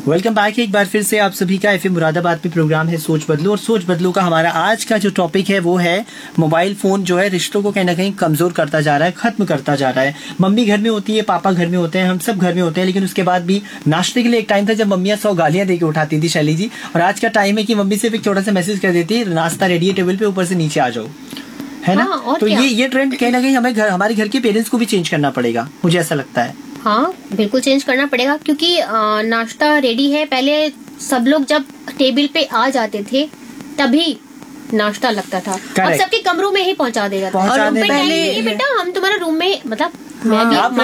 Welcome back एक बार फिर से आप सभी का एफएम मुरादाबाद पे प्रोग्राम है सोच बदलो। और सोच बदलो का हमारा आज का जो टॉपिक है वो है मोबाइल फोन जो है रिश्तों को कहीं ना कहीं कमजोर करता जा रहा है, खत्म करता जा रहा है। मम्मी घर में होती है, पापा घर में होते हैं, हम सब घर में होते हैं, लेकिन उसके बाद भी नाश्ते के लिए एक टाइम था जब मम्मियाँ 100 गालियां देके उठाती थी शैली जी। और आज का टाइम है कि मम्मी सिर्फ एक छोटा सा मैसेज कर देती है, नाश्ता रेडी है टेबल पे, ऊपर से नीचे आ जाओ, है ना। तो ये ट्रेंड कहीं ना कहीं हमारे घर के पेरेंट्स को भी चेंज करना पड़ेगा, मुझे ऐसा लगता है। हाँ बिल्कुल चेंज करना पड़ेगा, क्योंकि नाश्ता रेडी है। पहले सब लोग जब टेबल पे आ जाते थे तभी नाश्ता लगता था, अब सबके कमरों में ही पहुंचा देगा। और पहले बेटा हम तुम्हारा रूम में, मतलब मैं भी आप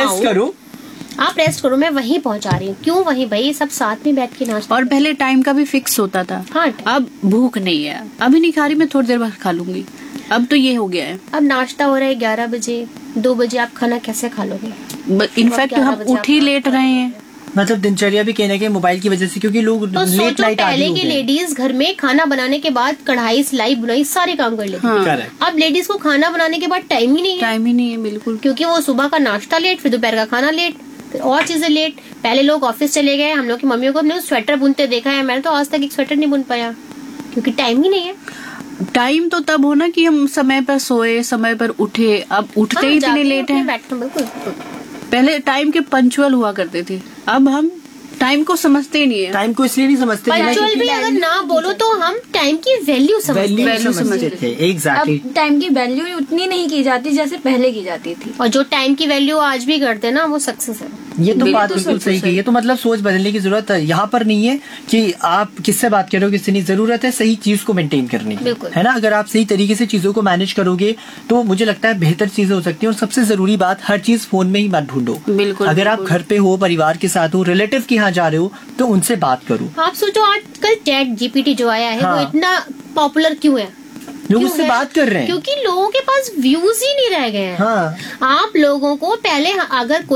रेस्ट करो, मैं वहीं पहुंचा रही हूँ। क्यों वहीं भाई, सब साथ में बैठ के नाश्ता। और पहले टाइम का भी फिक्स होता था। हाँ, अब भूख नहीं है, अभी नहीं खा रही, मैं थोड़ी देर बाद खा लूंगी। अब तो ये हो गया है। अब नाश्ता हो रहा है 11 बजे, 2 बजे आप खाना कैसे खा लोगे? इनफैक्ट हम उठ ही लेट रहे हैं, मतलब दिनचर्या भी कहने के मोबाइल की वजह से, क्योंकि लोग तो लेट नाइट पहले की लेडीज घर में खाना बनाने के बाद कढ़ाई सिलाई बुनाई सारे काम कर लेती थी। अब लेडीज को खाना बनाने के बाद टाइम ही नहीं है बिल्कुल, क्योंकि वो सुबह का नाश्ता लेट, फिर दोपहर का खाना लेट, फिर और चीजें लेट। पहले लोग ऑफिस चले गए, हम लोग की मम्मियों को हमने स्वेटर बुनते देखा है, मैंने तो आज तक एक स्वेटर नहीं बुन पाया, क्योंकि टाइम ही नहीं है। टाइम तो तब होना कि हम समय पर सोए, समय पर उठे, अब उठते ही इतने लेट हैं। बिल्कुल, पहले टाइम के पंचुअल हुआ करते थे, अब हम टाइम को समझते ही नहीं है। टाइम को इसलिए नहीं समझते, पंचुअल भी अगर ना बोलो तो हम टाइम की वैल्यू समझते थे। एग्जैक्टली, टाइम की वैल्यू उतनी नहीं की जाती जैसे पहले की जाती थी। और जो टाइम की वैल्यू आज भी करते हैं ना, वो सक्सेस है। ये तो बात बिल्कुल सही की। ये तो मतलब सोच बदलने की जरूरत है। यहाँ पर नहीं है कि आप किससे बात कर रहे हो, किससे नहीं, जरूरत है सही चीज को मेंटेन करने की, है ना। अगर आप सही तरीके से चीजों को मैनेज करोगे तो मुझे लगता है बेहतर चीजें हो सकती है। और सबसे जरूरी बात, हर चीज फोन में ही मत ढूंढो। बिल्कुल, अगर आप घर पे हो, परिवार के साथ हो, रिलेटिव के यहाँ जा रहे हो, तो उनसे बात करो। आप सोचो आजकल चैट जीपीटी जो आया है वो इतना पॉपुलर क्यों है? लोग उससे बात कर रहे हैं क्योंकि लोगों के पास व्यूज ही नहीं रह गए हैं। हाँ। आप लोगों को पहले अगर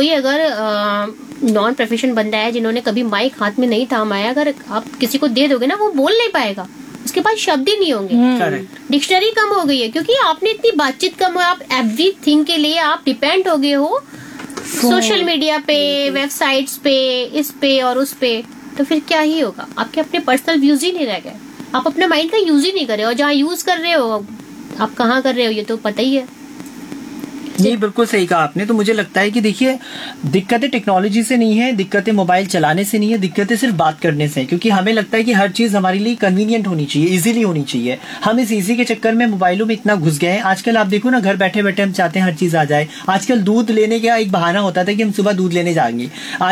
नॉन प्रोफेशन बंदा है जिन्होंने कभी माइक हाथ में नहीं थामाया, अगर आप किसी को दे दोगे ना, वो बोल नहीं पाएगा, उसके पास शब्द ही नहीं होंगे। डिक्शनरी कम हो गई है क्योंकि आपने इतनी बातचीत कम हो, आप एवरीथिंग के लिए आप डिपेंड हो गए हो सोशल मीडिया पे, वेबसाइट्स पे, इस पे और उस पे। तो फिर क्या ही होगा, आपके अपने पर्सनल व्यूज ही नहीं रह गए, आप अपने माइंड का यूज ही नहीं कर रहे हो। जहाँ यूज कर रहे हो आप कहाँ कर रहे हो ये तो पता ही है। ये बिल्कुल सही कहा आपने। तो मुझे लगता है कि देखिए, दिक्कतें टेक्नोलॉजी से नहीं है, दिक्कतें मोबाइल चलाने से नहीं है, दिक्कतें सिर्फ बात करने से है। क्योंकि हमें लगता है कि हर चीज हमारे लिए कन्वीनियंट होनी चाहिए, इजीली होनी चाहिए। हम इस इजी के चक्कर में मोबाइलों में इतना घुस गए हैं। आजकल आप देखो ना, घर बैठे बैठे हम चाहते हैं हर चीज आ जाए। आजकल दूध लेने का एक बहाना होता था कि हम सुबह दूध लेने जाएंगे।